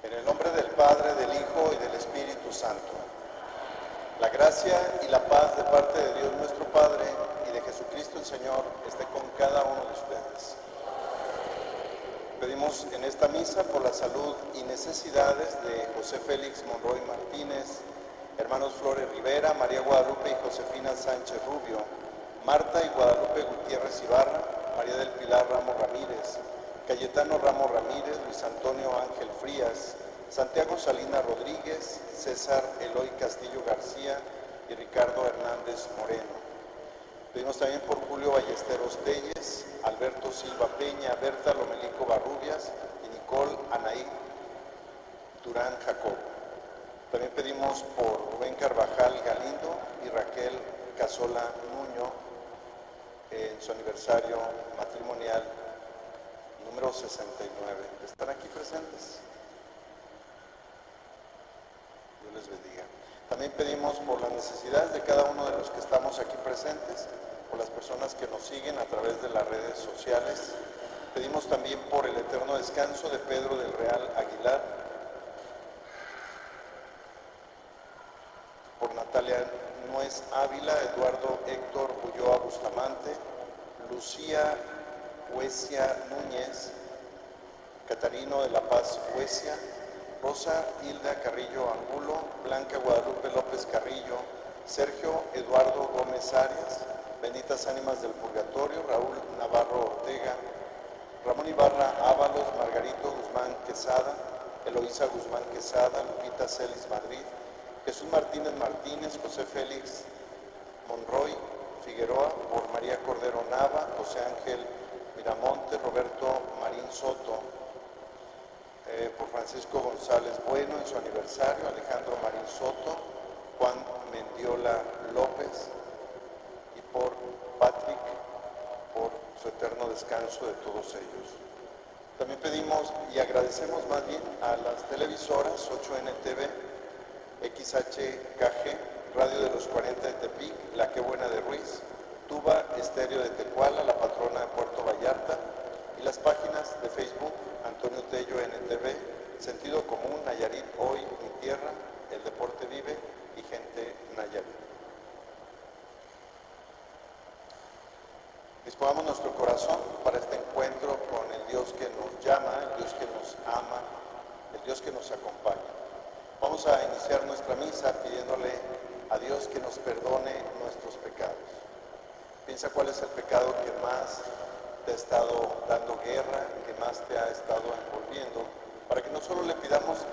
En el nombre del Padre, del Hijo y del Espíritu Santo. La gracia y la paz de parte de Dios nuestro Padre y de Jesucristo el Señor esté con cada uno de ustedes. Pedimos en esta misa por la salud y necesidades de José Félix Monroy Martínez, hermanos Flores Rivera, María Guadalupe y Josefina Sánchez Rubio, Marta y Guadalupe Gutiérrez Ibarra, María del Pilar Ramos Ramírez, Cayetano Ramos Ramírez, Luis Antonio Ángel Frías, Santiago Salinas Rodríguez, César Eloy Castillo García y Ricardo Hernández Moreno. Pedimos también por Julio Ballesteros Telles, Alberto Silva Peña, Berta Lomelico Barrubias y Nicole Anaí Durán Jacob. También pedimos por Rubén Carvajal Galindo y Raquel Casola Nuño en su aniversario matrimonial número 69. ¿Están aquí presentes? Dios les bendiga. También pedimos por las necesidades de cada uno de los que estamos aquí presentes, por las personas que nos siguen a través de las redes sociales. Pedimos también por el eterno descanso de Pedro del Real Aguilar, por Natalia Nuez Ávila, Eduardo Héctor Ulloa Bustamante, Lucía Huesia Núñez, Catarino de la Paz Huesia, Rosa Hilda Carrillo Angulo, Blanca Guadalupe López Carrillo, Sergio Eduardo Gómez Arias, Benditas Ánimas del Purgatorio, Raúl Navarro Ortega, Ramón Ibarra Ábalos, Margarito Guzmán Quesada, Eloísa Guzmán Quesada, Lupita Celis Madrid, Jesús Martínez Martínez, José Félix Monroy Figueroa, por María Cordero Nava, José Ángel Miramonte, Roberto Marín Soto, por Francisco González Bueno en su aniversario, Alejandro Marín Soto, Juan Mendiola López y por Patrick, por su eterno descanso de todos ellos. También pedimos y agradecemos más bien a las televisoras 8NTV, XHKG, Radio de los 40 de Tepic, La Que Buena de Ruiz, Tuba Estéreo de Tecuala, La Patrona de Puerto Vallarta, y las páginas de Facebook Antonio Tello NTV, Sentido Común, Nayarit Hoy, Mi Tierra, El Deporte Vive y Gente Nayarit. Dispongamos nuestro corazón para este encuentro con el Dios que nos llama, el Dios que nos ama, el Dios que nos acompaña. Vamos a iniciar nuestra misa pidiéndole a Dios que nos perdone nuestros pecados. Piensa cuál es el pecado que más te ha estado dando guerra, que más te ha estado envolviendo, para que no solo le pidamos